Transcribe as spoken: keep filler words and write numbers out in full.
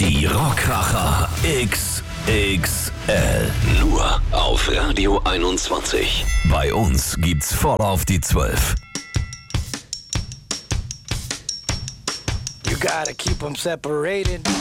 Die Rockracher X X L. Nur auf Radio einundzwanzig. Bei uns gibt's voll auf die zwölf. You gotta keep them separated.